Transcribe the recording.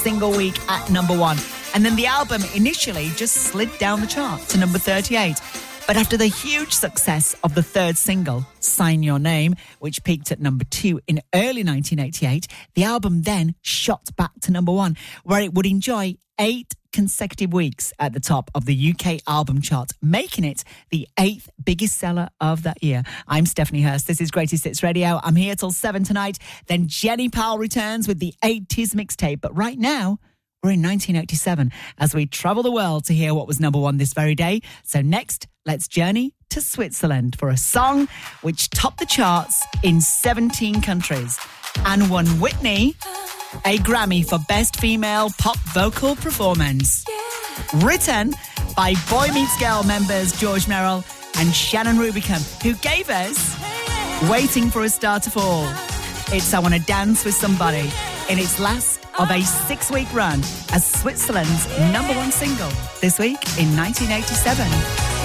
single week at number 1. And then the album initially just slid down the chart to number 38. But after the huge success of the third single, Sign Your Name, which peaked at number 2 in early 1988, the album then shot back to number 1, where it would enjoy 8 consecutive weeks at the top of the UK album chart, making it the 8th biggest seller of that year. I'm Stephanie Hurst. This is Greatest Hits Radio. I'm here till 7 tonight. Then Jenny Powell returns with the 80s mixtape. But right now, we're in 1987 as we travel the world to hear what was number 1 this very day. So next, let's journey to Switzerland for a song which topped the charts in 17 countries and won Whitney a Grammy for Best Female Pop Vocal Performance. Written by Boy Meets Girl members George Merrill and Shannon Rubicam, who gave us Waiting for a Star to Fall. It's I Wanna Dance with Somebody in its last of a 6-week run as Switzerland's number 1 single this week in 1987.